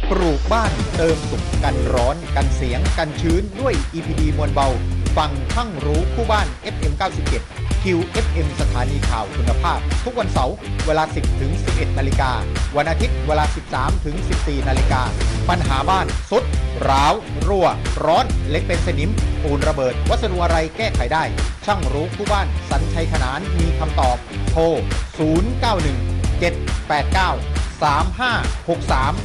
ปลูกบ้านเติมสุขกันร้อนกันเสียงกันชื้นด้วย EPD มวลเบาฟังช่างรู้คู่บ้าน FM 97 QFM สถานีข่าวคุณภาพทุกวันเสาร์เวลา 10 ถึง 11 นาฬิกาวันอาทิตย์เวลา 13 ถึง 14 นาฬิกาปัญหาบ้านสุดร้าวรั่วร้อนเล็กเป็นสนิมปูนระเบิดวัสดุอะไรแก้ไขได้ช่างรู้คู่บ้านสัญชัยขนานมีคำตอบโทร 091 789 3563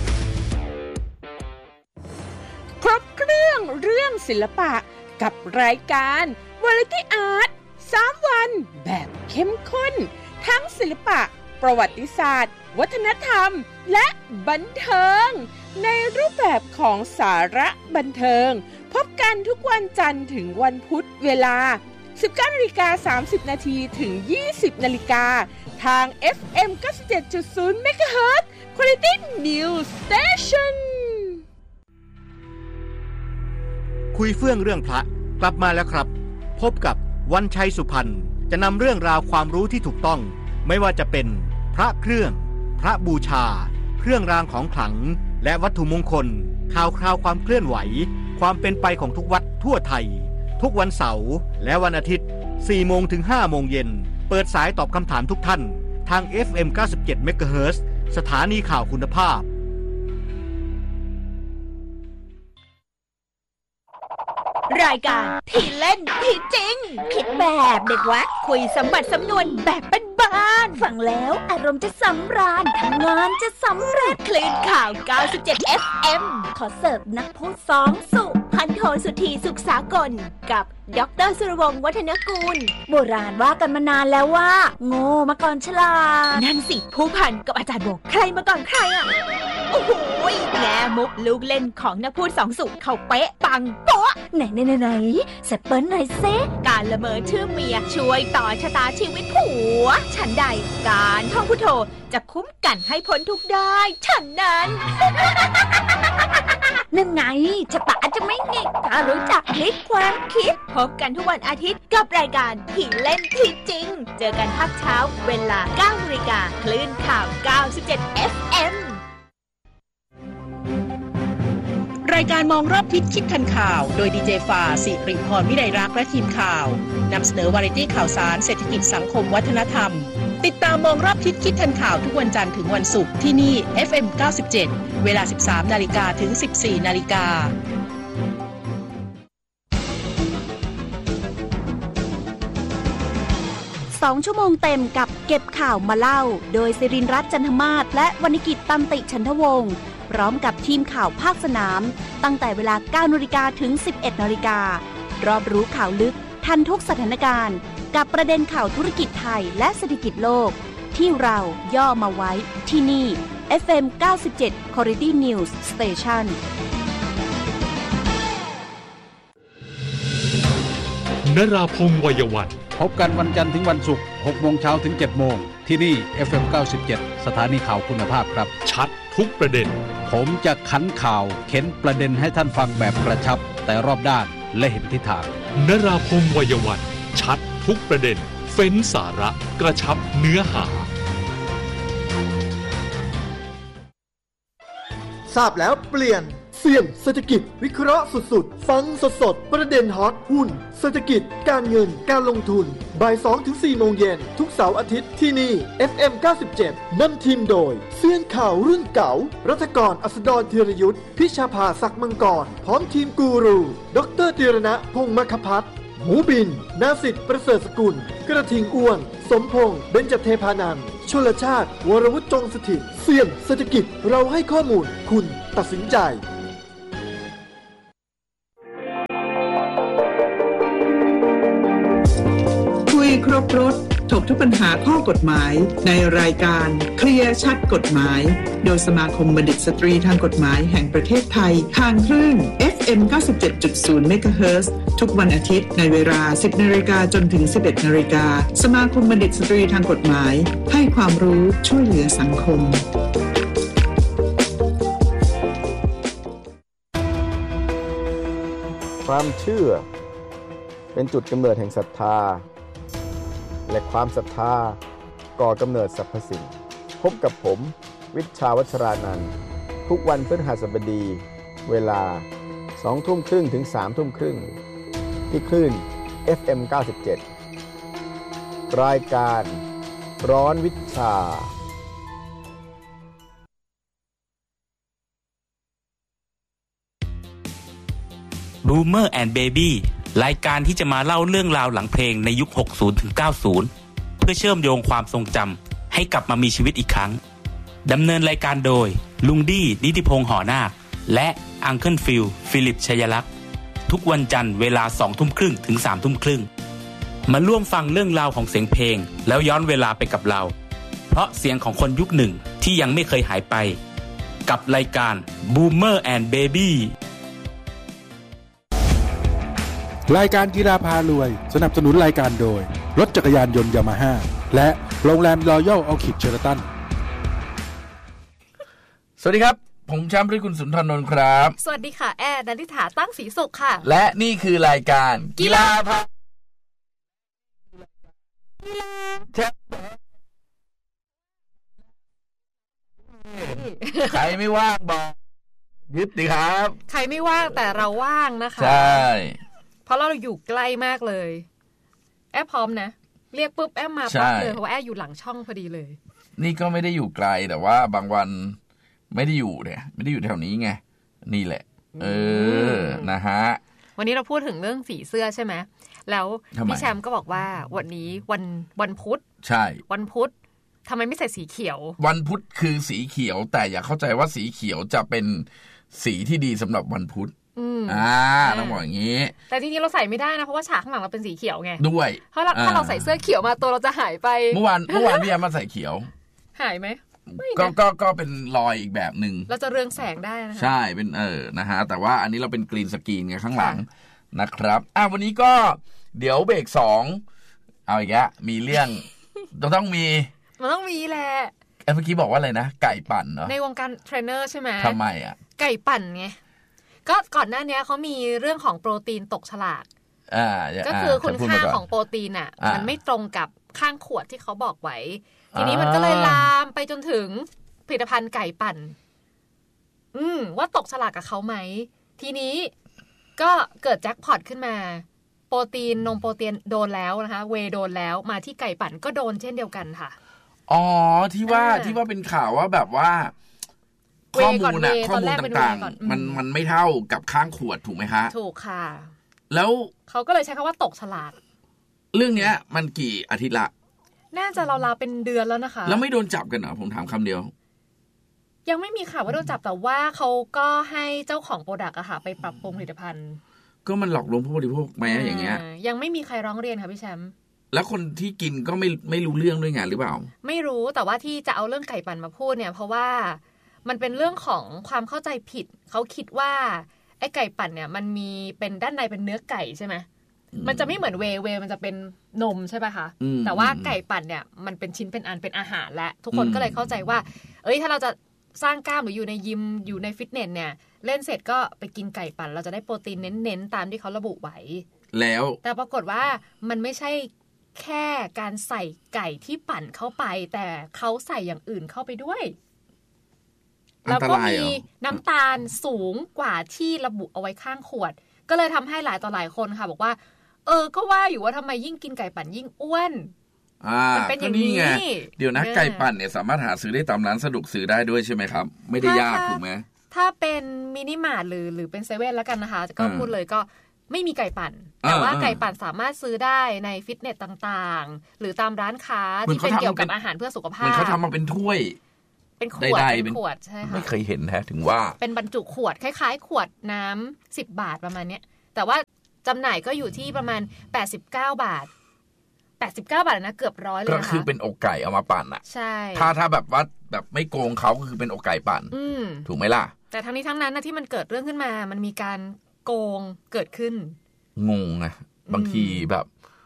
ครบเครื่องเรื่องศิลปะกับรายการ Variety Art 3 วันแบบเข้มข้นทั้งศิลปะประวัติศาสตร์วัฒนธรรมและบันเทิงในรูปแบบของสาระบันเทิงพบกันทุกวันจันทร์ถึงวันพุธเวลา 19:30 น.ถึง 20 น.ทาง FM 97.0 MHz Quality News Station คุยเฟื่องเรื่องพระกลับมาแล้วครับพบกับวันชัยสุพรรณจะนำเรื่องราวความรู้ที่ถูกต้องไม่ว่าจะเป็นพระเครื่องพระบูชาเครื่องรางของขลังและวัตถุมงคลข่าวคราวความเคลื่อนไหวความเป็นไปของทุกวัดทั่วไทยทุกวันเสาร์และวันอาทิตย์ 4 โมงถึง 5 โมงเย็นเปิดสายตอบคำถามทุกท่านทาง FM 97 MHz สถานีข่าวคุณภาพรายการที่เล่นที่จริงคิดแบบเด็กวัดคุยสมบัติสำนวนแบบบ้านๆฟังแล้วอารมณ์จะสำราญทำงานจะสำเร็จคลื่นข่าว97 FM ขอเสิร์ฟนักพูดสองสุพันโทสุธีสุขสากลกับดร.สุรวงศ์วัฒนกูลโบราณว่ากันมานานแล้วว่าโง่มาก่อนฉลาดนั่นสิผู้พันกับอาจารย์โบกใครมาก่อนใครอ่ะโอ้โหแง่มุกลูกเล่นของนักพูดสองสุเขาเป๊ะปังโป๊ะไหนแซปเปิ้ลหน่อยเซการละเมอชื่อเมียช่วยต่อชะตาชีวิตผัวฉันใดการท่องพุทโธจะคุ้มกันให้พ้นทุกได้ฉันนั้น นั่นไงชะตาจะไม่หงิกถ้ารู้จักพลิกความคิดพบกันทุกวันอาทิตย์กับรายการที่เล่นที่จริงเจอกันภาคเช้าเวลา 9 นาฬิกาคลื่นข่าว97 FM รายการมองรอบทิศคิดทันข่าวโดยดีเจฝ่าสิริพรวิไลรักษ์และทีมข่าวนำเสนอวาไรตี้ข่าวสารเศรษฐกิจสังคมวัฒนธรรมติดตามมองรอบทิศคิดทันข่าวทุกวันจันทร์ถึงวันศุกร์ที่นี่ FM 97 เวลา 13 นาฬิกาถึง 14 นาฬิกา 2 ชั่วโมงเต็มกับเก็บข่าวมาเล่าโดยศิรินทร์รัตน์จันทมาศและวรรณกิจตันติฉันทวงศ์พร้อมกับทีมข่าวภาคสนามตั้งแต่เวลา 9 นาฬิกาถึง 11 นาฬิการอบรู้ข่าวลึกทันทุกสถานการณ์กับประเด็นข่าวธุรกิจไทยและเศรษฐกิจโลกที่เราย่อมาไว้ที่นี่ FM 97 Quality News Station นราพงษ์วัยวันพบกันวันจันทร์ถึงวันศุกร์ 6 โมงเช้าถึง 7 โมงที่นี่ FM 97 สถานีข่าวคุณภาพครับชัดทุกประเด็นผมจะขันข่าวเข็นประเด็นให้ท่านฟังแบบกระชับแต่รอบด้านและเห็นทิศทางนราพงษ์วัยวันชัดทุกประเด็นเฟ้นสาระกระชับเนื้อหาทราบแล้วเปลี่ยนเสี่ยงเศรษฐกิจวิเคราะห์สุดๆฟังสดๆประเด็นฮอตหุ้นเศรษฐกิจการเงินการลงทุนบ่าย 2-4 โมงเย็นทุกเสาร์อาทิตย์ที่นี่ FM 97นำทีมโดยเซียนข่าวรุ่นเก่ารัฐกรอัสดรธีรยุทธพิชาภาศักดิ์มังกรพร้อมทีมกูรูดร.ธีรณะพงษ์มคภัทรหมูบินนาสิทธิ์ประเสริฐสกุลกระทิงอ้วนสมพงษ์เบญจเทพานันท์ชลชาติวรวุฒิจงสถิตเสี่ยงเศรษฐกิจเราให้ข้อมูลคุณตัดสินใจคุยครบรถถกทุกปัญหาข้อกฎหมายในรายการเคลียร์ชัดกฎหมายโดยสมาคมบัณฑิตสตรีทางกฎหมายแห่งประเทศไทยทางคลื่น FM 97.0 MHz ทุกวันอาทิตย์ในเวลา 10 นาฬิกาจนถึง 11 นาฬิกาสมาคมบัณฑิตสตรีทางกฎหมายให้ความรู้ช่วยเหลือสังคมความเชื่อเป็นจุดกำเนิดแห่งศรัทธาและความศรัทธาก่อกำเนิดสรรพสิ่งพบกับผมวิชชาวัชรานันท์ผทุกวันพฤหัสบดีเวลา 20:30 ถึง 3:30 ที่คลื่น FM 97 รายการร้อนวิชา Boomer and Baby รายการที่จะมาเล่าเรื่องราวหลังเพลงในยุค 60 ถึง 90 เพื่อเชื่อมโยงความทรงจำให้กลับมามีชีวิตอีกครั้งดำเนินรายการโดยลุงดี้นิติพงษ์หอนาคและอังเคิลฟิลฟิลิปชัยลักษณ์ทุกวันจันทร์เวลา 20:30 ถึง 3:30 มาร่วมฟังเรื่องราวของเสียงเพลงแล้วย้อนเวลาไปกับเราเพราะเสียงของคนยุคหนึ่งที่ยังไม่เคยหายไปกับรายการ Boomer and Baby รายการกีฬาพารวยสนับสนุนรายการโดยรถจักรยานยนต์ยามาฮ่าและโรงแรมรอยัลออคิดเชอราตันสวัสดีครับผมแชมป์ฤทธิ์คุณสุนทรนนท์ครับสวัสดีค่ะแอร์นันทิถาตั้งศรีสุขค่ะและนี่คือรายการกีฬาพาใครไม่ว่างบอกยึดดิครับใครไม่ว่างแต่เราว่างนะคะใช่เพราะเราอยู่ใกล้มากเลยแอร์พร้อมนะเรียกปุ๊บแอร์มาปั๊บเลยเพราะว่าแอร์อยู่หลังช่องพอดีเลยนี่ก็ไม่ได้อยู่ไกลแต่ว่าบางวันไม่ได้อยู่เนี่ยไม่ได้อยู่แถวนี้ไงนี่แหละนะฮะวันนี้เราพูดถึงเรื่องสีเสื้อใช่ไหมแล้วพี่แชมป์ก็บอกว่าวันนี้วันพุธใช่วันพุธทำไมไม่ใส่สีเขียววันพุธคือสีเขียวแต่อย่าเข้าใจว่าสีเขียวจะเป็นสีที่ดีสำหรับวันพุธต้องบอกอย่างนี้แต่จริงๆเราใส่ไม่ได้นะเพราะว่าฉากข้างหลังเราเป็นสีเขียวไงด้วยถ้าเราใส่เสื้อเขียวมาตัวเราจะหายไปเมื่อวานพี่แอมมาใส่เขียวหายไหมก็เป็นรอยอีกแบบนึงเราจะเรืองแสงได้นะคะใช่เป็นนะฮะแต่ว่าอันนี้เราเป็นกรีนสกรีนไงข้างหลังนะครับวันนี้ก็เดี๋ยวเบรก2เอาอีกแล้วมีเรื่องมันต้องมีแหละเมื่อกี้บอกว่าอะไรนะไก่ปั่นเนาะในวงการเทรนเนอร์ใช่ไหมทำไมอ่ะไก่ปั่นไงก็ก่อนหน้านี้เขามีเรื่องของโปรตีนตกฉลากก็คือคุณค่าของโปรตีนอ่ะมันไม่ตรงกับข้างขวดที่เขาบอกไว้ทีนี้มันก็เลยลามไปจนถึงผลิตภัณฑ์ไก่ปั่นว่าตกฉลากกับเขาไหมทีนี้ก็เกิดแจ็คพอตขึ้นมาโปรตีนนมโปรตีนโดนแล้วนะคะเวโดนแล้วมาที่ไก่ปั่นก็โดนเช่นเดียวกันค่ะอ๋อที่ว่าเป็นข่าวว่าแบบว่าข้อมูลต่างๆมันไม่เท่ากับข้างขวดถูกไหมคะถูกค่ะแล้วเขาก็เลยใช้คำว่าตกฉลากเรื่องนี้มันกี่อาทิตย์ละน่าจะราวๆเป็นเดือนแล้วนะคะแล้วไม่โดนจับกันเหรอผมถามคำเดียวยังไม่มีข่าวว่าโดนจับแต่ว่าเขาก็ให้เจ้าของโปรดักต์อะค่ะไปปรับปรุงผลิตภัณฑ์ก็มันหลอกลวงผู้บริโภคไหมอย่างเงี้ยยังไม่มีใครร้องเรียนค่ะพี่แชมป์แล้วคนที่กินก็ไม่รู้เรื่องด้วยไงหรือเปล่าไม่รู้แต่ว่าที่จะเอาเรื่องไก่ปั่นมาพูดเนี่ยเพราะว่ามันเป็นเรื่องของความเข้าใจผิดเขาคิดว่าไอ้ไก่ปั่นเนี่ยมันมีเป็นด้านในเป็นเนื้อไก่ใช่ไหมมันจะไม่เหมือนเวมันจะเป็นนมใช่ป่ะคะแต่ว่าไก่ปั่นเนี่ยมันเป็นชิ้นเป็นอันเป็นอาหารและทุกคนก็เลยเข้าใจว่าถ้าเราจะสร้างกล้ามหรืออยู่ในยิมอยู่ในฟิตเนสเนี่ยเล่นเสร็จก็ไปกินไก่ปั่นเราจะได้โปรตีนเน้นๆตามที่เขาระบุไว้แล้วแต่ปรากฏว่ามันไม่ใช่แค่การใส่ไก่ที่ปั่นเข้าไปแต่เขาใส่อย่างอื่นเข้าไปด้วยแล้วก็มีน้ำตาลสูงกว่าที่ระบุเอาไว้ข้างขวดก็เลยทำให้หลายต่อหลายคนค่ะบอกว่าก็ว่าอยู่ว่าทำไมยิ่งกินไก่ปั่นยิ่งอ้วนมันเป็นอย่างนี้เดี๋ยวนะไก่ปั่นเนี่ยสามารถหาซื้อได้ตามร้านสะดวกซื้อได้ด้วยใช่ไหมครับไม่ได้ยากถูกไหมถ้าเป็นมินิมาร์ทหรือเป็นเซเว่นแล้วกันนะคะก็พูดเลยก็ไม่มีไก่ปั่นแต่ว่าไก่ปั่นสามารถซื้อได้ในฟิตเนสต่างๆหรือตามร้านค้าที่เป็นเกี่ยวกับอาหารเพื่อสุขภาพเขาทำมาเป็นถ้วยเป็นขวดใช่ค่ะไม่เคยเห็นแท้ถึงว่าเป็นบรรจุขวดคล้ายๆขวดน้ำ10 บาทประมาณนี้แต่ว่าจำหน่ายก็อยู่ที่ประมาณ89 บาทนะเกือบ100เลยนะคะก็คือเป็นอกไก่เอามาปั่นอ่ะใช่ถ้าแบบว่าแบบไม่โกงเขาก็คือเป็นอกไก่ปั่นถูกไหมล่ะแต่ทั้งนี้ทั้งนั้นนะที่มันเกิดเรื่องขึ้นมามันมีการโกงเกิดขึ้นงงนะบางทีแบบ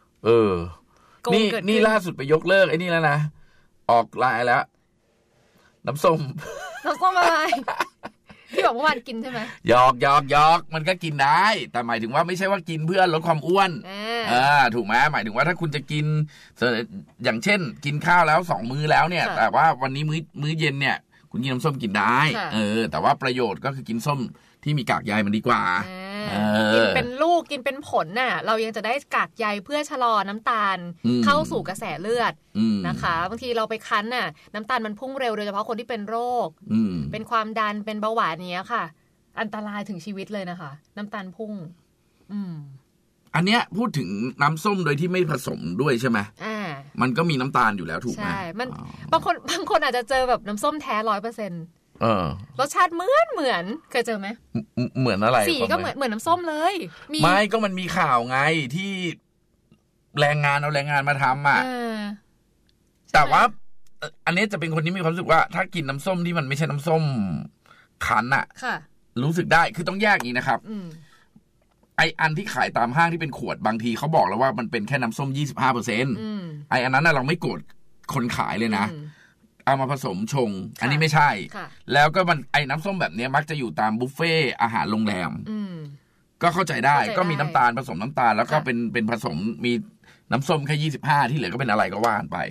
นี่ล่าสุดไปยกเลิกไอ้นี่แล้วนะออกไลน์แล้วน้ำส้มอะไรที่บอกเมื่อวานกินใช่ไหมหยอกมันก็กินได้แต่หมายถึงว่าไม่ใช่ว่ากินเพื่อลดความอ้วนถูกไหมหมายถึงว่าถ้าคุณจะกินอย่างเช่นกินข้าวแล้ว2 มื้อแล้วเนี่ยแต่ว่าวันนี้มื้อเย็นเนี่ยคุณกินน้ำส้มกินได้แต่ว่าประโยชน์ก็คือกินส้มที่มีกากใยมันดีกว่ากินเป็นลูกกินเป็นผลน่ะเรายังจะได้กากใยเพื่อชะลอน้ำตาลเข้าสู่กระแสเลือดนะคะบางทีเราไปคั้นน่ะน้ำตาลมันพุ่งเร็วโดยเฉพาะคนที่เป็นโรคเป็นความดันเป็นเบาหวานเนี้ยค่ะอันตรายถึงชีวิตเลยนะคะน้ำตาลพุ่งอันเนี้ยพูดถึงน้ำส้มโดยที่ไม่ผสมด้วยใช่ไหมมันก็มีน้ำตาลอยู่แล้วถูกไหมใช่มันบางคนอาจจะเจอแบบน้ำส้มแท้ 100%รสชาติเหมือนเคยเจอไหมเหมือนอะไรสีก็เหมือนน้ำส้มเลยไม่ก็มันมีข่าวไงที่แรงงานเอาแรงงานมาทำแต่ว่าอันนี้จะเป็นคนที่มีความรู้สึกว่าถ้ากินน้ำส้มที่มันไม่ใช่น้ำส้มคั้นรู้สึกได้คือต้องแยกอย่างนี้นะครับไออันที่ขายตามห้างที่เป็นขวดบางทีเขาบอกแล้วว่ามันเป็นแค่น้ำส้ม 25% ไออันนั้นเราไม่โกรธคนขายเลยนะเอามาผสมชงอันนี้ไม่ใช่แล้วก็มันไอ้น้ำส้มแบบนี้มักจะอยู่ตามบุฟเฟ่อาหารโรงแรมก็เข้าใจได้ก็มีน้ำตาลผสมน้ำตาลแล้วก็เป็นผสมมีน้ำส้มแค่25ที่เหลือก็เป็นอะไรก็ว่าไป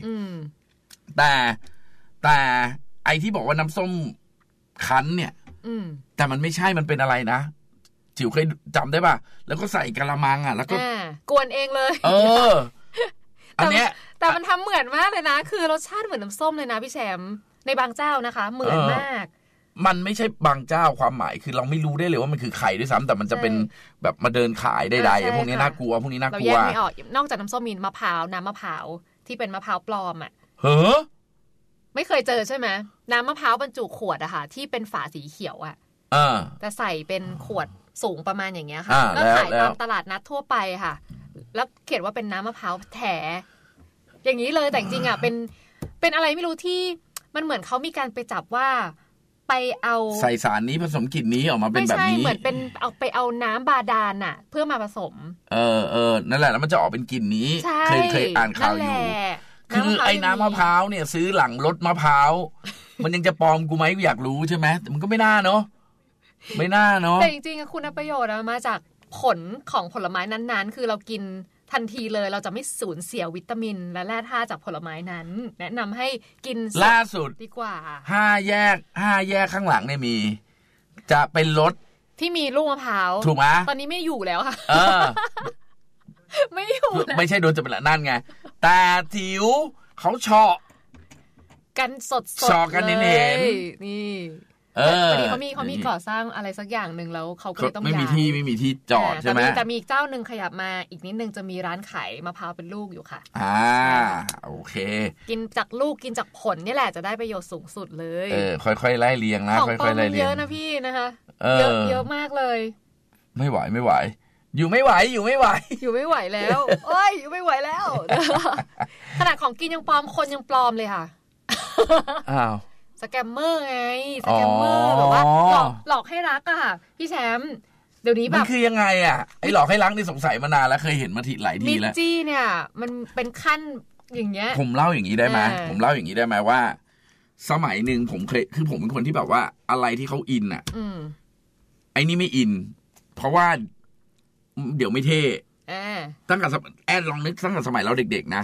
แต่ไอ้ที่บอกว่าน้ำส้มคั้นเนี่ยแต่มันไม่ใช่มันเป็นอะไรนะจิ๋วเคยจำได้ป่ะแล้วก็ใส่กะละมังแล้วก็กวนเองเลยอันเนี้ยแต่มันทำเหมือนมากเลยนะคือรสชาติเหมือนน้ำส้มเลยนะพี่แชมป์ในบางเจ้านะคะเหมือนมากมันไม่ใช่บางเจ้าความหมายคือเราไม่รู้ได้เลยว่ามันคือไข่ด้วยซ้ำแต่มันจะเป็นแบบมาเดินขายใดๆพวกนี้น่ากลัวพวกนี้น่ากลัวเราแยกไม่ออกนอกจากน้ำส้มมีมะพร้าวน้ำมะพร้าวที่เป็นมะพร้าวปลอมไม่เคยเจอใช่ไหมน้ำมะพร้าวบรรจุขวดอะค่ะที่เป็นฝาสีเขียวอะแต่ใส่เป็นขวดสูงประมาณอย่างเงี้ยค่ะแล้วขายตามตลาดนัดทั่วไปค่ะแล้วเขียนว่าเป็นน้ำมะพร้าวแท้อย่างนี้เลยแต่จริงๆอ่ะเป็นอะไรไม่รู้ที่มันเหมือนเขามีการไปจับว่าไปเอาใส่สารนี้ผสมกลิ่นนี้ออกมาเป็นแบบนี้ไม่ใช่เหมือนเป็นเอาน้ำบาดาลน่ะเพื่อมาผสมนั่นแหละแล้วมันจะออกเป็นกลิ่นนี้เคยอ่านข่าวอยู่คือไอ้น้ำมะพร้าวเนี่ยซื้อหลังรถมะพร้าวมันยังจะปลอมกูไหมกูอยากรู้ใช่ไหมแต่มันก็ไม่น่าเนาะไม่น่าเนาะแต่จริงๆคุณประโยชน์มาจากผลของผลไม้นั้นๆคือเรากินทันทีเลยเราจะไม่สูญเสียวิตามินและแร่ธาตุจากผลไม้นั้นแนะนำให้กินล่าสุดดีกว่า 5 แยกข้างหลังเนี่ยมีจะเป็นรถที่มีลูกมะพร้าวถูกไหมตอนนี้ไม่อยู่แล้วค่ะไม่อยู่แล้วไม่ใช่โดนจะเป็นละนั่นไงแต่จิ๋วเขาเฉาะกันสดเฉาะกันเห็นนี่พอดีเขามีก่อสร้างอะไรสักอย่างหนึ่งแล้วเขาก็เลยต้องย้ายไม่มีที่จอดใช่ไหมแต่มีเจ้าหนึ่งขยับมาอีกนิดนึงจะมีร้านขายมะพร้าวเป็นลูกอยู่ค่ะโอเคกินจากลูกกินจากผลนี่แหละจะได้ประโยชน์สูงสุดเลยค่อยๆไล่เรียงนะค่อยๆไล่เรียงเยอะนะพี่นะคะเยอะมากเลยไม่ไหวอยู่ไม่ไหวแล้วโอ้ยอยู่ไม่ไหวแล้วขนาดของกินยังปลอมคนยังปลอมเลยค่ะสแกมเมอร์ไงสแกมเมอร์แบบว่าหลอกให้รักอะค่ะพี่แชมป์เดี๋ยวนี้แบบมันคือยังไงอะไอ้หลอกให้รักนี่สงสัยมานานแล้วเคยเห็นมาทีหลายทีแล้วมิจี้เนี่ยมันเป็นขั้นอย่างเงี้ยผมเล่าอย่างนี้ได้ไหมว่าสมัยหนึ่งผมเป็นคนที่แบบว่าอะไรที่เขาอินอะไอ้นี่ไม่อินเพราะว่าเดี๋ยวไม่เท่ตั้งแต่ลองนึกตั้งแต่สมัยเราเด็กๆนะ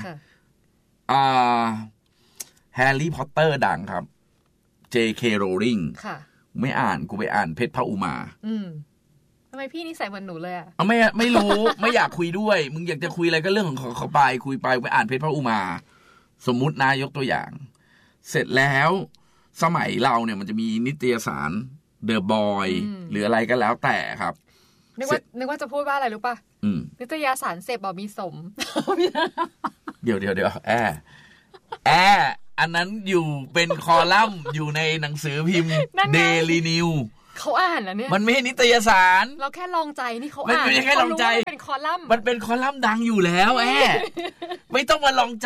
แฮร์รี่พอตเตอร์ดังครับ J.K. Rowling ไม่อ่านกูไปอ่านเพชรพระอุมาทำไมพี่นิสัยเหมือนหนูเลยอ่ะไม่รู้ ไม่อยากคุยด้วยมึงอยากจะคุยอะไรก็เรื่องของเขาไปคุยไปอ่านเพชรพระอุมาสมมุตินายกตัวอย่างเสร็จแล้วสมัยเราเนี่ยมันจะมีนิตยสาร The Boy หรืออะไรก็แล้วแต่ครับนึกว่าจะพูดว่าอะไรรู้ป่ะนิตยสารเสพบ่มีสมเดี๋ยวอันนั้นอยู่เป็นคอลัมน์อยู่ในหนังสือพิมพ์ Daily News เขาอ่านแล้วเนี่ยมันไม่นิตยสารเราแค่ลองใจนี่เขาอ่านไม่ใช่แค่ลองใจเป็นคอลัมน์มันเป็นคอลัมน์ดังอยู่แล้วไม่ต้องมาลองใจ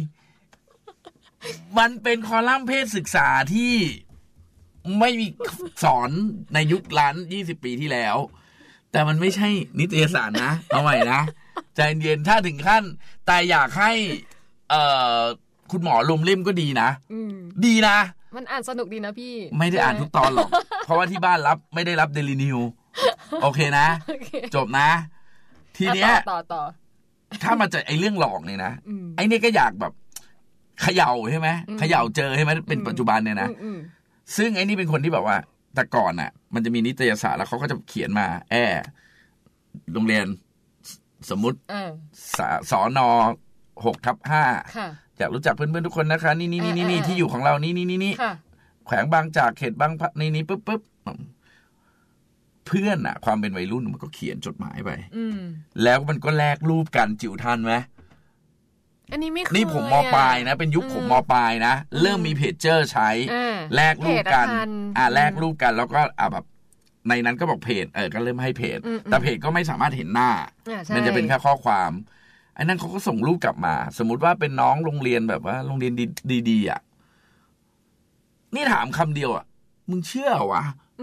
มันเป็นคอลัมน์เพศศึกษาที่ไม่มีสอนในยุค20 ปีที่แล้วแต่มันไม่ใช่นิตยสารนะเอาใหม่นะใจเย็นถ้าถึงขั้นแต่อยากให้คุณหมอลมเล่มก็ดีนะดีนะมันอ่านสนุกดีนะพี่ไม่ได้อ่านทุกตอนหรอกเพราะว่าที่บ้านไม่ได้รับ Daily News โอเคนะจบนะทีเนี้ยต่อถ้ามาเจอไอ้เรื่องหลอกเนี่ยนะไอ้นี่ก็อยากแบบเขย่าใช่ไหมเขย่าเจอใช่ไหมเป็นปัจจุบันเนี่ยนะซึ่งไอ้นี่เป็นคนที่แบบว่าแต่ก่อนน่ะมันจะมีนิตยสารแล้วเขาก็จะเขียนมาโรงเรียนสมมุติสน6/5อยากรู้จักเพื่อนๆทุกคนนะคะนี่ที่อยู่ของเรานี่แขวงบางจากเขตบางพลัดนี่ปุ๊บเพื่อนอะความเป็นวัยรุ่นมันก็เขียนจดหมายไปแล้วมันก็แลกรูปกันจิ๋วทันไหมอันนี้ไม่เคยนี่ผมม.ปลายนะเป็นยุคผมม.ปลายนะเริ่มมีเพจเจอร์ใช้แลกรูปกันแลกรูปกันแล้วก็แบบในนั้นก็บอกเพจก็เริ่มให้เพจแต่เพจก็ไม่สามารถเห็นหน้ามันจะเป็นแค่ข้อความไอ้นั่นเขาก็ส่งรูปกลับมาสมมุติว่าเป็นน้องโรงเรียนแบบว่าโรงเรียนดีๆอ่ะนี่ถามคำเดียวอ่ะมึงเชื่อวะ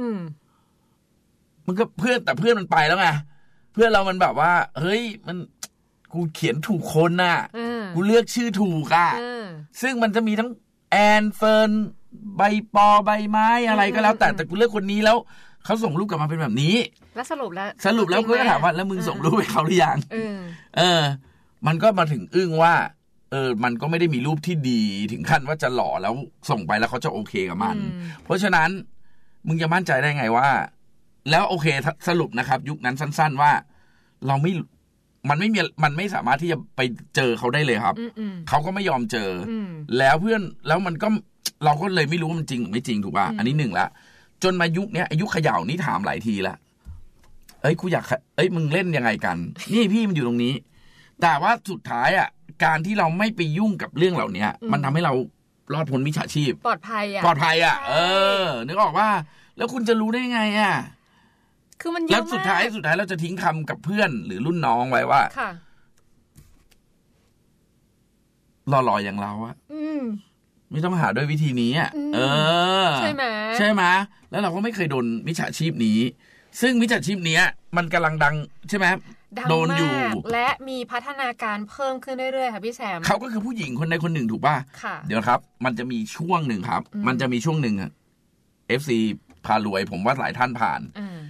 มันก็เพื่อนแต่เพื่อนมันไปแล้วไงเพื่อนเรามันแบบว่าเฮ้ยมันกูเขียนถูกคนน่ะกูเลือกชื่อถูกอ่ะซึ่งมันจะมีทั้งแอนเฟิร์นใบปอใบไม้อะไรก็แล้วแต่กูเลือกคนนี้แล้วเขาส่งรูปกลับมาเป็นแบบนี้แล้วสรุปแล้วก็ถามว่าแล้วมึงส่งรูปให้เขาหรือยังมันก็มาถึงอึ้งว่ามันก็ไม่ได้มีรูปที่ดีถึงขั้นว่าจะหล่อแล้วส่งไปแล้วเขาจะโอเคกับมันเพราะฉะนั้นมึงจะมั่นใจได้ไงว่าแล้วโอเคสรุปนะครับยุคนั้นสั้นๆว่าเรามันไม่สามารถที่จะไปเจอเขาได้เลยครับเขาก็ไม่ยอมเจอแล้วเพื่อนแล้วมันก็เราก็เลยไม่รู้ว่ามันจริงหรือไม่จริงถูกป่ะอันนี้1ละจนมายุคนี้อายุเขย่านี่ถามหลายทีละกูอยากมึงเล่นยังไงกันนี่พี่มันอยู่ตรงนี้แต่ว่าสุดท้ายอ่ะการที่เราไม่ไปยุ่งกับเรื่องเหล่านี้มันทำให้เรารอดพ้นมิจฉาชีพปลอดภัยนึกออกว่าแล้วคุณจะรู้ได้ไงอ่ะคือมันเยอะมากแล้วสุดท้ายเราจะทิ้งคำกับเพื่อนหรือรุ่นน้องไว้ว่าหล่อๆอย่างเราอ่ะไม่ต้องหาด้วยวิธีนี้อ่ะใช่ไหมแล้วเราก็ไม่เคยโดนมิจฉาชีพนี้ซึ่งมิจฉาชีพนี้มันกำลังดังใช่ไหมโดนอยู่และมีพัฒนาการเพิ่มขึ้นเรื่อยๆค่ะพี่แซมเขาก็คือผู้หญิงคนใดคนหนึ่งถูกป่ะเดี๋ยวครับมันจะมีช่วงหนึ่งครับมันจะมีช่วงหนึ่งFC พารวยผมว่าหลายท่านผ่าน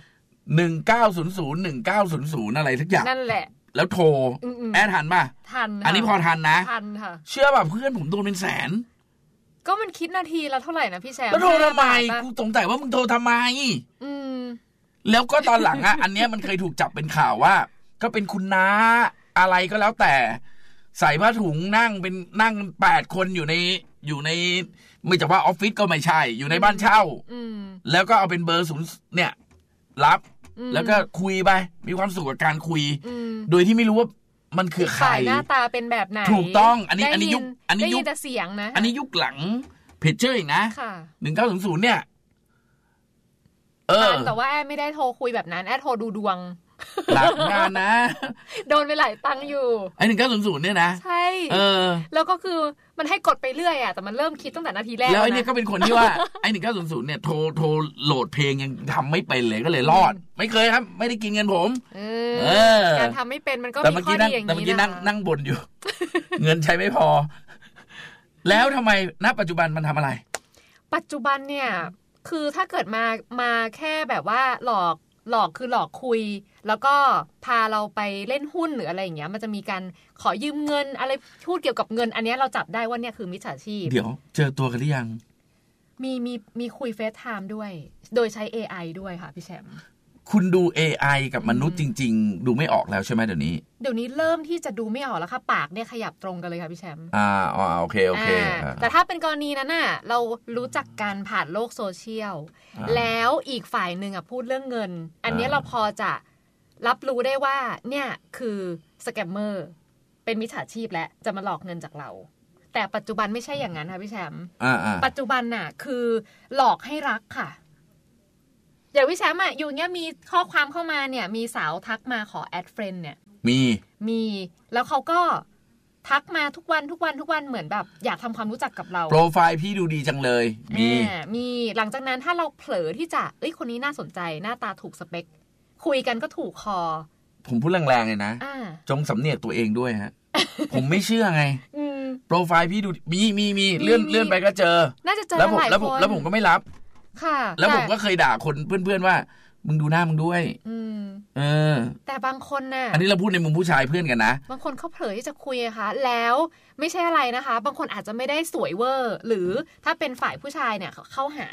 1900อะไรสักอย่างนั่นแหละแล้วโทรแอดทันป่ะทันอันนี้พอทันนะทันค่ะเชื่อป่ะเพื่อนผมโดนเป็นแสนก็มันคิดนาทีละเท่าไหร่นะพี่แซมแล้วโทรทำไมกูสงสัยว่ามึงโทรทำไมแล้วก็ตอนหลังอันเนี้ยมันเคยถูกจับเป็นข่าวว่าก็เป็นคุณน้าอะไรก็แล้วแต่ใส่ผ้าถุงนั่ง8คนอยู่ในไม่จะว่าออฟฟิศก็ไม่ใช่อยู่ในบ้านเช่าแล้วก็เอาเป็นเบอร์0เนี่ยรับแล้วก็คุยไปมีความสุขกับการคุยโดยที่ไม่รู้ว่ามันคือใครหน้าตาเป็นแบบไหนถูกต้องอันนี้ยุคแต่เสียงนะอันนี้ยุคหลังเพจเจอร์อีกนะ1900เนี่ยแต่ว่าแอดไม่ได้โทรคุยแบบนั้นแอดโทรดูดวงหลักงานนะโดนไปหลายตังค์อยู่ไอ้1900เนี่ยนะใช่แล้วก็คือมันให้กดไปเรื่อยแต่มันเริ่มคิดตั้งแต่นาทีแรกแล้วไอ้นี่ก็เป็นคนที่ว่าไอ้1900เนี่ยโทรโหลดเพลงยังทำไม่เป็นเลยก็เลยรอดไม่เคยครับไม่ได้กินเงินผมการทำไม่เป็นมันก็มีข้อดีอย่างนี้นะแต่เมื่อกี้นั่งบ่นอยู่ เงินใช้ไม่พอแล้วทำไมณปัจจุบันมันทำอะไรปัจจุบันเนี่ยคือถ้าเกิดมาแค่แบบว่าหลอกคือหลอกคุยแล้วก็พาเราไปเล่นหุ้นหรืออะไรอย่างเงี้ยมันจะมีการขอยืมเงินอะไรพูดเกี่ยวกับเงินอันนี้เราจับได้ว่าเนี่ยคือมิจฉาชีพเดี๋ยวเจอตัวกันหรือยังมีคุยเฟซไทม์ด้วยโดยใช้ AI ด้วยค่ะพี่แชมป์คุณดู AI กับมนุษย์จริงๆดูไม่ออกแล้วใช่ไหมเดี๋ยวนี้เริ่มที่จะดูไม่ออกแล้วค่ะปากเนี่ยขยับตรงกันเลยค่ะพี่แชมป์โอเคแต่ถ้าเป็นกรณีนั้นน่ะเรารู้จักกันผ่านโลกโซเชียลแล้วอีกฝ่ายหนึ่งพูดเรื่องเงินอันนี้เราพอจะรับรู้ได้ว่าเนี่ยคือสแกมเมอร์เป็นมิจฉาชีพและจะมาหลอกเงินจากเราแต่ปัจจุบันไม่ใช่อย่างนั้นค่ะพี่แชมป์ปัจจุบันน่ะคือหลอกให้รักค่ะอย่างพี่แชมป์อยู่เงี้ยมีข้อความเข้ามาเนี่ยมีสาวทักมาขอแอดเฟรนด์เนี่ยมีแล้วเขาก็ทักมาทุกวันเหมือนแบบอยากทำความรู้จักกับเราโปรไฟล์พี่ดูดีจังเลยมีหลังจากนั้นถ้าเราเผลอที่จะคนนี้น่าสนใจหน้าตาถูกสเปคคุยกันก็ถูกคอผมพูดแรงๆเลยนะจงสำเนียกตัวเองด้วยฮะ ผมไม่เชื่อไงโปรไฟล์พี่ดูมีเลื่อนไปก็เจอน่าจะเจอหลายคนแล้วผมก็ไม่รับค่ะแล้วผมก็เคยด่าคนเพื่อนๆว่ามึงดูหน้ามึงด้วยแต่บางคนน่ะอันนี้เราพูดในมุมผู้ชายเพื่อนกันนะบางคนเขาเผลอที่จะคุยค่ะแล้วไม่ใช่อะไรนะคะบางคนอาจจะไม่ได้สวยเวอร์หรือถ้าเป็นฝ่ายผู้ชายเนี่ยเข้าหา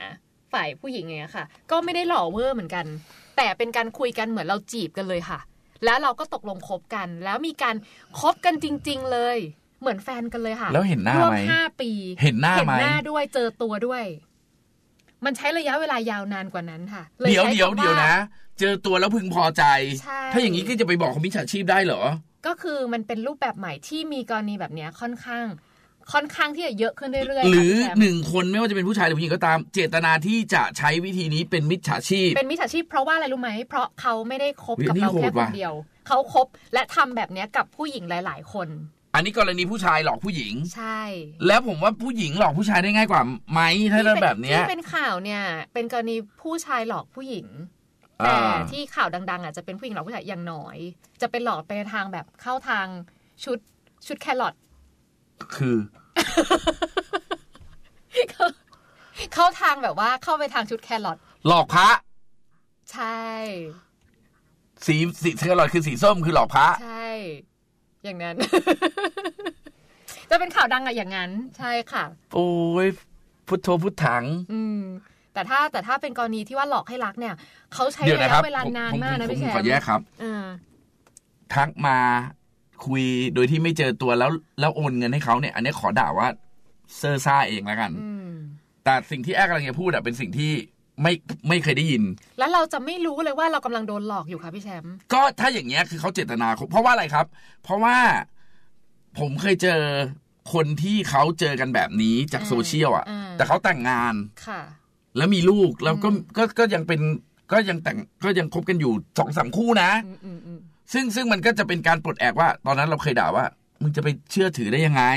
ฝ่ายผู้หญิงไงค่ะก็ไม่ได้หล่อเวอร์เหมือนกันแต่เป็นการคุยกันเหมือนเราจีบกันเลยค่ะแล้วเราก็ตกลงคบกันแล้วมีการคบกันจริงๆเลยเหมือนแฟนกันเลยค่ะแล้วเห็นหน้าไหมร่วม5 ปีเห็นหน้าไหมด้วยเจอตัวด้วยมันใช้ระยะเวลายาวนานกว่านั้นค่ะเดี๋ยวนะเจอตัวแล้วพึงพอใจถ้าอย่างนี้ก็จะไปบอกเขามิจฉาชีพได้เหรอก็คือมันเป็นรูปแบบใหม่ที่มีกรณีแบบนี้ค่อนข้างที่จะเยอะขึ้นเรื่อยๆหรือ1คนไม่ว่าจะเป็นผู้ชายหรือผู้หญิงก็ตามเจตนาที่จะใช้วิธีนี้เป็นมิจฉาชีพเพราะว่าอะไรรู้ไหมเพราะเขาไม่ได้คบกับเราแค่คนเดียวเขาคบและทำแบบนี้กับผู้หญิงหลายๆคนอันนี้กรณีผู้ชายหลอกผู้หญิงใช่แล้วผมว่าผู้หญิงหลอกผู้ชายได้ง่ายกว่าไหมถ้าแบบนี้ที่เป็นข่าวเนี่ยเป็นกรณีผู้ชายหลอกผู้หญิงแต่ที่ข่าวดังๆจะเป็นผู้หญิงหลอกผู้ชายอย่างน้อยจะเป็นหลอกไปในทางแบบเข้าทางชุดแครอทคือเข้าทางแบบว่าเข้าไปทางชุดแครอทหลอกพระใช่สีแครอทคือสีส้มคือหลอกพระใช่อย่างนั้น จะเป็นข่าวดังอย่างนั้นใช่ค่ะโอ้ยพุทโธพุทธังแต่ถ้าเป็นกรณีที่ว่าหลอกให้รักเนี่ยเขาใช้ระยะเวลานานมากนะพี่แชมป์ขอแยกครับทักมาคุยโดยที่ไม่เจอตัวแล้วโอนเงินให้เขาเนี่ยอันนี้ขอด่าว่าเซอร์ซ่าเองแล้วกันแต่สิ่งที่แอ๊กกำลังจะพูดเป็นสิ่งที่ไม่เคยได้ยินแล้วเราจะไม่รู้เลยว่าเรากำลังโดนหลอกอยู่ค่ะพี่แชมป์ก็ถ้าอย่างเงี้ยคือเขาเจตนาเพราะว่าอะไรครับเพราะว่าผมเคยเจอคนที่เขาเจอกันแบบนี้จากโซเชียลแต่เขาแต่งงานค่ะแล้วมีลูกแล้วก็ยังเป็นก็ยังคบกันอยู่ 2-3 คู่นะซึ่งมันก็จะเป็นการปลดแอกว่าตอนนั้นเราเคยด่าว่ามึงจะไปเชื่อถือได้ยังไง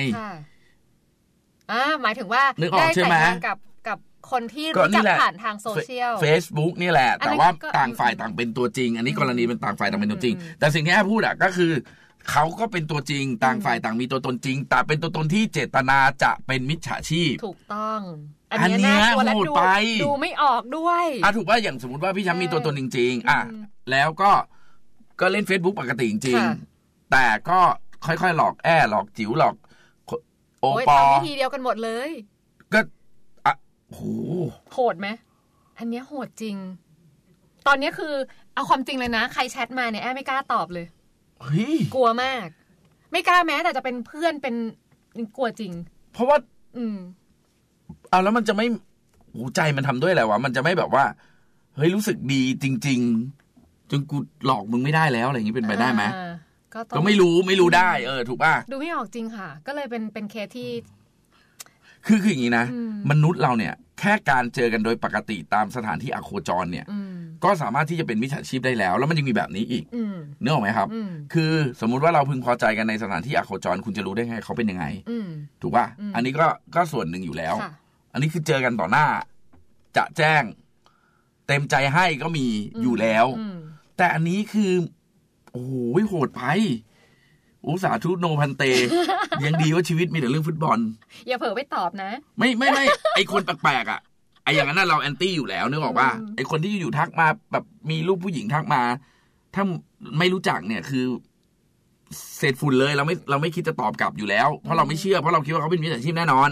หมายถึงว่าได้แต่งงานกับคนที่รู้จักผ่านทางโซเชียล Facebook นี่แหละแต่ว่าต่างฝ่ายต่างเป็นตัวจริงอันนี้กรณีเป็นต่างฝ่ายต่างเป็นตัวจริงแต่สิ่งที่แอบพูดก็คือเขาก็เป็นตัวจริงต่างฝ่ายต่างมีตัวตนจริงแต่เป็นตัวตนที่เจตนาจะเป็นมิจฉาชีพถูกต้องอันนี้โหดไปดูไม่ออกด้วยถูกว่าอย่างสมมติว่าพี่ช้ำมีตัวตนจริงๆแล้วก็เล่น Facebook ปกติจริงๆแต่ก็ค่อยๆหลอกหลอกจิ๋วหลอกโอปอทำวิธีเดียวกันหมดเลยก็โหดไหมอันนี้โหดจริงตอนนี้คือเอาความจริงเลยนะใครแชทมาเนี่ยไม่กล้าตอบเลยกลัวมากไม่กล้าแม้แต่จะเป็นเพื่อนเป็นกลัวจริงเพราะว่าเอาแล้วมันจะไม่ใจมันทำด้วยอะไรวะมันจะไม่แบบว่าเฮ้ยรู้สึกดีจริงๆจนกูหลอกมึงไม่ได้แล้วอะไรอย่างนี้เป็นไปได้ไหมก็ไม่รู้ได้ถูกป่ะดูไม่ออกจริงค่ะก็เลยเป็นเคสที่คืออย่างนี้นะมนุษย์เราเนี่ยแค่การเจอกันโดยปกติตามสถานที่อโคจรเนี่ยก็สามารถที่จะเป็นมิจฉาชีพได้แล้วมันยังมีแบบนี้อีกนึกออกไหมครับคือสมมุติว่าเราพึงพอใจกันในสถานที่อโคจรคุณจะรู้ได้ไงเขาเป็นยังไงถูกป่ะอันนี้ก็ส่วนหนึ่งอยู่แล้วอันนี้คือเจอกันต่อหน้าจะแจ้งเต็มใจให้ก็มีอยู่แล้วแต่อันนี้คือโอ้โหโหดไปสาธุโนพันเตยังดีว่าชีวิตมีแต่เรื่องฟุตบอลอย่าเผลอไปตอบนะไม่ไอคนแปลกๆไออย่างนั้นเราแอนตี้อยู่แล้วนึกออกป่ะไอคนที่อยู่ทักมาแบบมีรูปผู้หญิงทักมาถ้าไม่รู้จักเนี่ยคือเศษฝุ่นเลยเราไม่คิดจะตอบกลับอยู่แล้วเพราะเราไม่เชื่อเพราะเราคิดว่าเขาเป็นมิจฉาชีพแน่นอน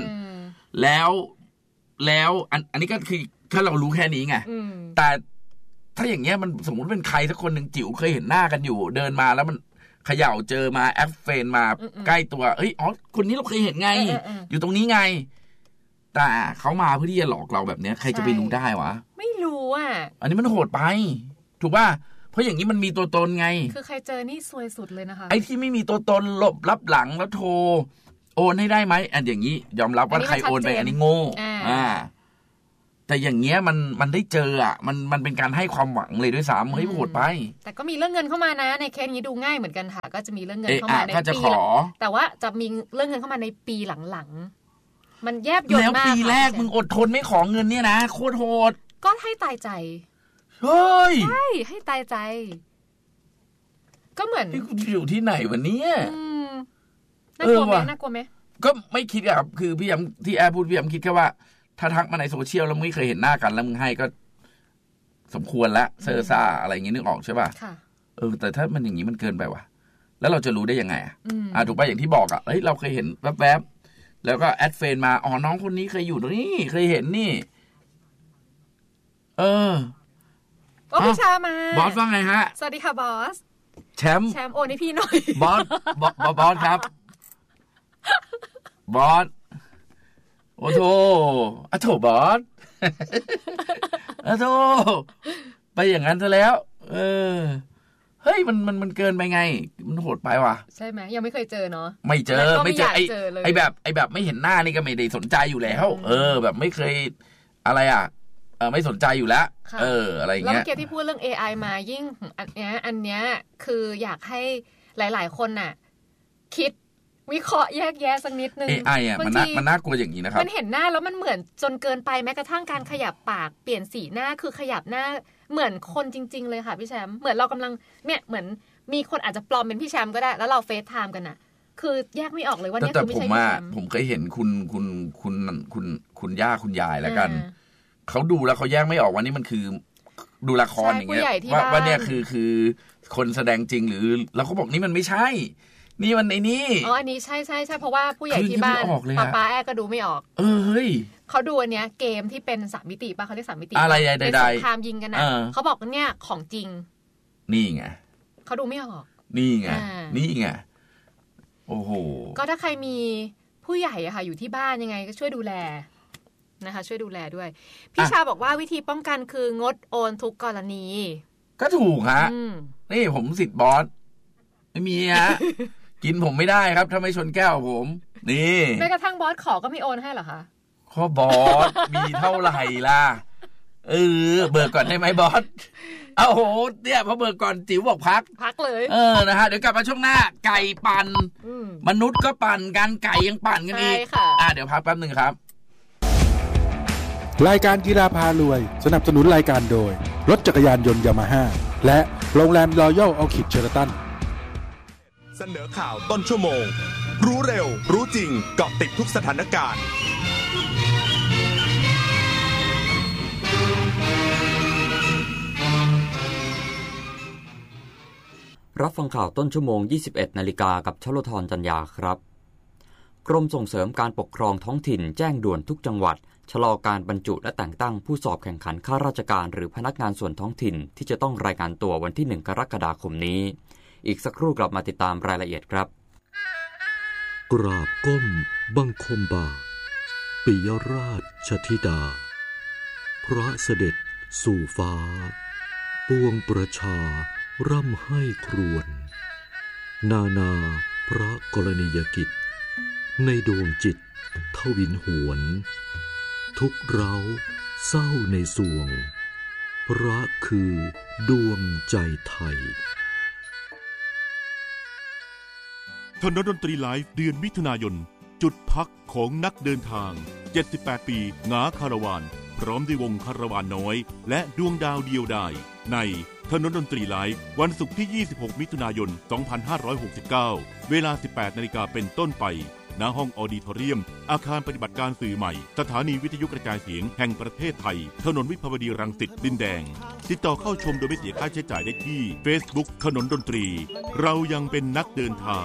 แล้วอันนี้ก็คือถ้าเรารู้แค่นี้ไงแต่ถ้าอย่างเงี้ยมันสมมติเป็นใครสักคนหนึ่งจิ๋วเคยเห็นหน้ากันอยู่เดินมาแล้วมันเขย่าเจอมาแอปเฟนมาใกล้ตัวคนนี้เราเคยเห็นไงอยู่ตรงนี้ไงแต่เขามาเพื่อที่จะหลอกเราแบบเนี้ยใครจะไปรู้ได้วะไม่รู้อันนี้มันโหดไปถูกป่ะเพราะอย่างนี้มันมีตัวตนไงคือใครเจอนี่ซวยสุดเลยนะคะไอ้ที่ไม่มีตัวตนหลบรับหลังแล้วโทรโอนให้ได้ไหมอันอย่างนี้ยอมรับว่าใครโอนไปอันนี้โง่แต่อย่างเงี้ยมันได้เจอมันเป็นการให้ความหวังเลยด้วยซ้ำเฮ้ยโหดไปแต่ก็มีเรื่องเงินเข้ามานะในเคสนี้ดูง่ายเหมือนกันค่ะก็จะมีเรื่องเงินเข้ามาในปีแต่ว่าจะมีเรื่องเงินเข้ามาในปีหลังๆมันแยบยลมากแล้วปีแรกมึงอดทนไม่ขอเงินเนี่ยนะโคตรโหดก็ให้ตายใจเฮ้ยใช่ให้ตายใจก็เหมือนอยู่ที่ไหนวันนี้น่ากลัวไหมก็ไม่คิดครับคือพี่ยำที่แอร์พูดพี่ยำคิดแค่ว่าถ้าทักมาในโซเชียลแล้วไม่เคยเห็นหน้ากันแล้วมึงให้ก็สมควรละเซอร์ซ่าอะไรอย่างงี้นึกออกใช่ป่ะแต่ถ้ามันอย่างนี้มันเกินไปว่ะแล้วเราจะรู้ได้ยังไงถูกป่ะอย่างที่บอกเฮ้ยเราเคยเห็นแวบๆแล้วก็แอดเฟนมาน้องคนนี้เคยอยู่ตรงนี้เคยเห็นนี่พี่ชามาบอสว่าไงฮะสวัสดีค่ะบอสแชมป์โอนให้พี่หน่อยบอสครับบอสโอ้โธบอสโธไปอย่างนั้นซะแล้วเฮ้ยมันเกินไปไงมันโหดไปว่ะใช่ไหมยังไม่เคยเจอเนาะไม่เจอไอ้แบบไม่เห็นหน้านี่ก็ไม่ได้สนใจอยู่แล้วแบบไม่เคยอะไรไม่สนใจอยู่แล้วอะไรอย่างเงี้ยแล้วเมื่อกี้ที่พูดเรื่อง AI มายิ่งอันเนี้ยคืออยากให้หลายๆคนน่ะคิดวิเคราะห์แยกแยะสักนิดนึง AI มันน่ากลัวอย่างนี้นะครับมันเห็นหน้าแล้วมันเหมือนจนเกินไปแม้กระทั่งการขยับปากเปลี่ยนสีหน้าคือขยับหน้าเหมือนคนจริงๆเลยค่ะพี่แชมป์เหมือนเรากำลังเนี่ยเหมือนมีคนอาจจะปลอมเป็นพี่แชมป์ก็ได้แล้วเราเฟซไทม์กันน่ะคือแยกไม่ออกเลยว่านี่คือไม่ใช่พี่แชมป์ผมเคยเห็นคุณย่าคุณยายแล้วกันเขาดูแล้วเขาแยกไม่ออกว่านี่มันคือดูละครอย่างเงี้ยว่าเนี่ยคือคนแสดงจริงหรือแล้วเขาบอกนี่มันไม่ใช่นี่มันไอ้นี่อันนี้ใช่เพราะว่าผู้ใหญ่ที่บ้านป้าแอก็ดูไม่ออกเฮ้ยเขาดูอันเนี้ยเกมที่เป็น3มิติป่ะเขาเรียก3มิติอะไรใดๆสงครามยิงกันนะเขาบอกว่าเนี่ยของจริงนี่ไงเขาดูไม่ออกนี่ไงโอ้โหก็ถ้าใครมีผู้ใหญ่อะค่ะอยู่ที่บ้านยังไงก็ช่วยดูแลนะคะช่วยดูแลด้วยพี่ชาบอกว่าวิธีป้องกันคืองดโอนทุกกรณีก็ถูกฮะนี่ผมสิทธิ์บอสไม่มีฮะ กินผมไม่ได้ครับถ้าไม่ชนแก้วผมนี่แม้กระทั่งบอสขอก็ไม่โอนให้เหรอคะข้อบอสมีเท่าไหร่ล่ะเบิกก่อนได้ไหมบอสโอ้โหเนี่ยพอเบิกก่อนจิ๋วบอกพักเลยนะฮะเดี๋ยวกลับมาช่วงหน้าไก่ปั่นมนุษย์ก็ปั่นกันไก่ยังปั่นกันอีกเดี๋ยวพักแป๊บนึงครับรายการกีฬาพารวยสนับสนุนรายการโดยรถจักรยานยนต์ยามาฮ่าและโรงแรมรอยัลออคิดเชอราตันเสนอข่าวต้นชั่วโมงรู้เร็วรู้จริงเกาะติดทุกสถานการณ์รับฟังข่าวต้นชั่วโมง 21 นาฬิกากับชลธรจันยาครับกรมส่งเสริมการปกครองท้องถิ่นแจ้งด่วนทุกจังหวัดชะลอการบรรจุและแต่งตั้งผู้สอบแข่งขันข้าราชการหรือพนักงานส่วนท้องถิ่นที่จะต้องรายงานตัววันที่1กรกฎาคมนี้อีกสักครู่กลับมาติดตามรายละเอียดครับกราบก้มบังคมบาทปิยราชธิดาพระเสด็จสู่ฟ้าปวงประชาร่ำให้ครวญนาพระกรณียกิจในดวงจิตทวินหวนทุกเร้าเศร้าในสวงพระคือดวงใจไทยถนนดนตรีไลฟ์เดือนมิถุนายนจุดพักของนักเดินทาง78ปีงาคาราวานพร้อมด้วยวงคาราวานน้อยและดวงดาวเดียวดายในถนนดนตรีไลฟ์วันศุกร์ที่26มิถุนายน2569เวลา 18 นาฬิกาเป็นต้นไปณห้องออดิทอเรียมอาคารปฏิบัติการสื่อใหม่สถานีวิทยุกระจายเสียงแห่งประเทศไทยถนนวิภาวดีรังสิตดินแดงติดต่อเข้าชมโดยไม่เสียค่าใช้จ่ายได้ที่ Facebook ถนนดนตรีเรายังเป็นนักเดินทาง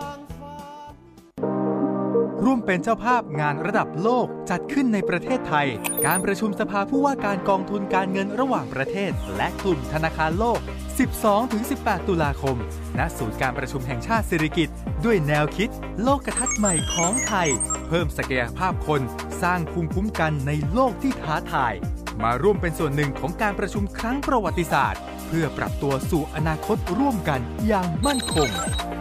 ร่วมเป็นเจ้าภาพงานระดับโลกจัดขึ้นในประเทศไทยการประชุมสภาผู้ว่าการกองทุนการเงินระหว่างประเทศและกลุ่มธนาคารโลก 12-18 ตุลาคมณศูนย์การประชุมแห่งชาติสิริกิติ์ด้วยแนวคิดโลกทัศน์ใหม่ของไทยเพิ่มศักยภาพคนสร้างภูมิคุ้มกันในโลกที่ท้าทายมาร่วมเป็นส่วนหนึ่งของการประชุมครั้งประวัติศาสตร์เพื่อปรับตัวสู่อนาคตร่วมกันอย่างมั่นคง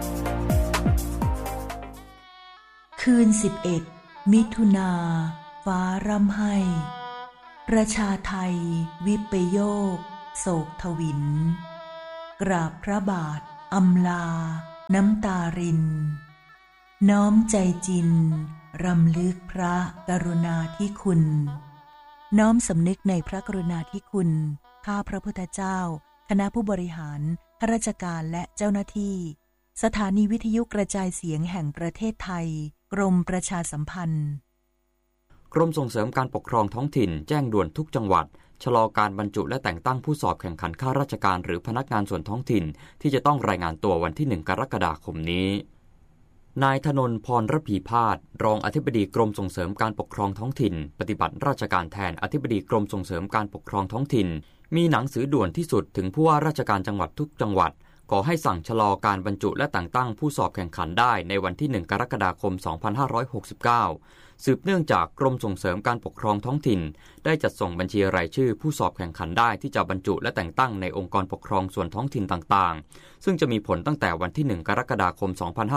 คืน11มิถุนาฟ้าร่ำไห้ประชาไทยวิปโยคโศกทวินกราบพระบาทอำลาน้ำตารินน้อมใจจินรำลึกพระกรุณาธิคุณน้อมสำนึกในพระกรุณาธิคุณข้าพระพุทธเจ้าคณะผู้บริหารข้าราชการและเจ้าหน้าที่สถานีวิทยุกระจายเสียงแห่งประเทศไทยกรมประชาสัมพันธ์กรมส่งเสริมการปกครองท้องถิ่นแจ้งด่วนทุกจังหวัดชะลอการบรรจุและแต่งตั้งผู้สอบแข่งขันข้าราชการหรือพนักงานส่วนท้องถิ่นที่จะต้องรายงานตัววันที่1กรกฎาคมนี้นายธนนท์พรระพีพาสรองอธิบดีกรมส่งเสริมการปกครองท้องถิ่นปฏิบัติราชการแทนอธิบดีกรมส่งเสริมการปกครองท้องถิ่นมีหนังสือด่วนที่สุดถึงผู้ว่าราชการจังหวัดทุกจังหวัดขอให้สั่งชะลอการบรรจุและแต่งตั้งผู้สอบแข่งขันได้ในวันที่1 กรกฎาคม 2569 สืบเนื่องจากกรมส่งเสริมการปกครองท้องถิ่นได้จัดส่งบัญชีรายชื่อผู้สอบแข่งขันได้ที่จะบรรจุและแต่งตั้งในองค์กรปกครองส่วนท้องถิ่นต่างๆซึ่งจะมีผลตั้งแต่วันที่1 กรกฎาคม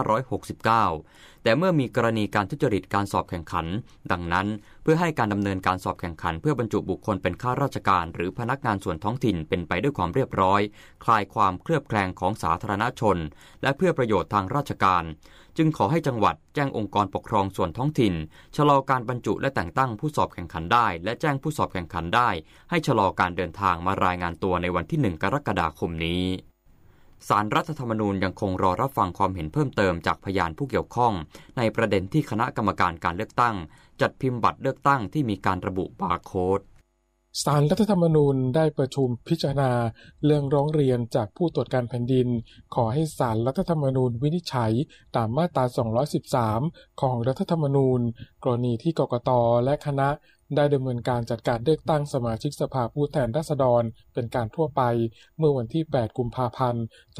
2569 แต่เมื่อมีกรณีการทุจริตการสอบแข่งขันดังนั้นเพื่อให้การดำเนินการสอบแข่งขันเพื่อบรรจุบุคคลเป็นข้าราชการหรือพนักงานส่วนท้องถิ่นเป็นไปด้วยความเรียบร้อยคลายความเคลือบแคลงของสาธารณชนและเพื่อประโยชน์ทางราชการจึงขอให้จังหวัดแจ้งองค์กรปกครองส่วนท้องถิ่นชะลอการบรรจุและแต่งตั้งผู้สอบแข่งขันได้และแจ้งผู้สอบแข่งขันได้ให้ชะลอการเดินทางมารายงานตัวในวันที่1 กรกฎาคมนี้ศาลรัฐธรรมนูญยังคงรอรับฟังความเห็นเพิ่มเติมจากพยานผู้เกี่ยวข้องในประเด็นที่คณะกรรมการการเลือกตั้งจัดพิมพ์บัตรเลือกตั้งที่มีการระบุบาร์โค้ดศาลรัฐธรรมนูญได้ประชุมพิจารณาเรื่องร้องเรียนจากผู้ตรวจการแผ่นดินขอให้ศาลรัฐธรรมนูญวินิจฉัยตามมาตรา 213 ของรัฐธรรมนูญกรณีที่กกต.และคณะได้ดำเนินการจัดการเลือกตั้งสมาชิกสภาผู้แทนราษฎรเป็นการทั่วไปเมื่อวันที่ 8 กุมภาพันธ์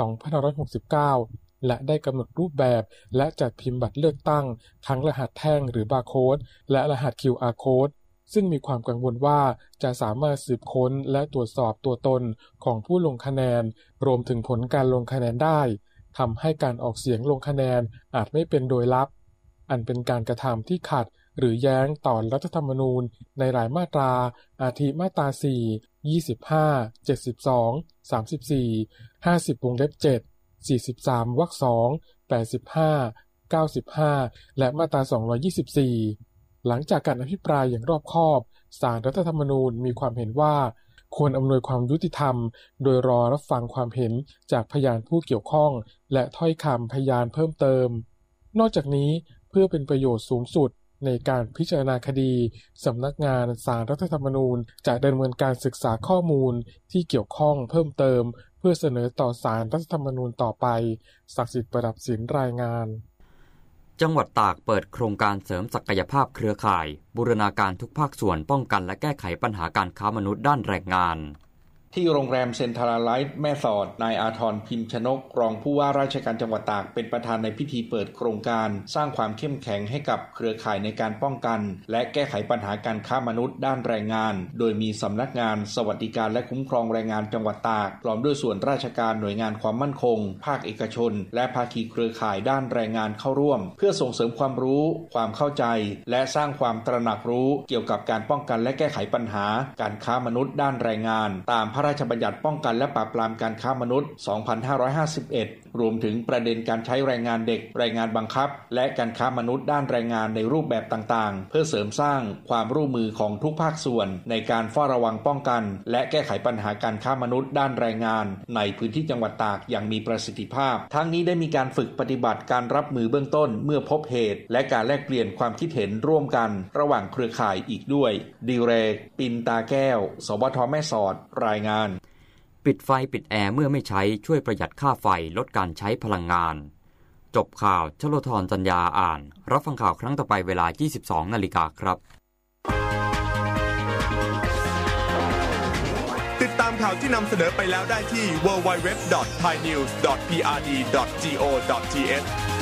2569 และได้กำหนดรูปแบบและจัดพิมพ์บัตรเลือกตั้งทั้งรหัสแท่งหรือบาร์โค้ดและรหัส QR Codeซึ่งมีความกังวลว่าจะสามารถสืบค้นและตรวจสอบตัวตนของผู้ลงคะแนนรวมถึงผลการลงคะแนนได้ทำให้การออกเสียงลงคะแนนอาจไม่เป็นโดยลับอันเป็นการกระทำที่ขัดหรือแย้งต่อรัฐธรรมนูญในหลายมาตราอาทิมาตรา 4, 25, 72, 34, 50 วงเล็บ 7, 43 วรรค 2, 85, 95 และมาตรา 224หลังจากการอภิปรายอย่างรอบคอบศาลรัฐธรรมนูญมีความเห็นว่าควรอำนวยความยุติธรรมโดยรอรับฟังความเห็นจากพยานผู้เกี่ยวข้องและถ้อยคำพยานเพิ่มเติมนอกจากนี้เพื่อเป็นประโยชน์สูงสุดในการพิจารณาคดีสำนักงานศาลรัฐธรรมนูญจะดำเนินการศึกษาข้อมูลที่เกี่ยวข้องเพิ่มเติมเพื่อเสนอต่อศาลรัฐธรรมนูญต่อไปศักดิ์สิทธิ์ประดับศิลป์รายงานจังหวัดตากเปิดโครงการเสริมศักยภาพเครือข่ายบูรณาการทุกภาคส่วนป้องกันและแก้ไขปัญหาการค้ามนุษย์ด้านแรงงานที่โรงแรมเซ็นทรัลไลท์แม่สอดนายอาทรพิมพ์ชนกรองผู้ว่าราชการจังหวัดตากเป็นประธานในพิธีเปิดโครงการสร้างความเข้มแข็งให้กับเครือข่ายในการป้องกันและแก้ไขปัญหาการค้ามนุษย์ด้านแรงงานโดยมีสำนักงานสวัสดิการและคุ้มครองแรงงานจังหวัดตากพร้อมด้วยส่วนราชการหน่วยงานความมั่นคงภาคเอกชนและภาคีเครือข่ายด้านแรงงานเข้าร่วมเพื่อส่งเสริมความรู้ความเข้าใจและสร้างความตระหนักรู้เกี่ยวกับการป้องกันและแก้ไขปัญหาการค้ามนุษย์ด้านแรงงานตามพระราชบัญญัติป้องกันและปราบปรามการค้ามนุษย์ 2551 รวมถึงประเด็นการใช้แรงงานเด็กแรงงานบังคับและการค้ามนุษย์ด้านแรงงานในรูปแบบต่างๆเพื่อเสริมสร้างความร่วมมือของทุกภาคส่วนในการเฝ้าระวังป้องกันและแก้ไขปัญหาการค้ามนุษย์ด้านแรงงานในพื้นที่จังหวัดตากอย่างมีประสิทธิภาพทั้งนี้ได้มีการฝึกปฏิบัติการรับมือเบื้องต้นเมื่อพบเหตุและการแลกเปลี่ยนความคิดเห็นร่วมกันระหว่างเครือข่ายอีกด้วยดิเรกปินตาแก้วสวท.แม่สอดรายงานปิดไฟปิดแอร์เมื่อไม่ใช้ช่วยประหยัดค่าไฟลดการใช้พลังงานจบข่าวชโลธรจัญญาอ่านรับฟังข่าวครั้งต่อไปเวลา 22:00 น.ครับติดตามข่าวที่นำเสนอไปแล้วได้ที่ www.thainews.prd.go.th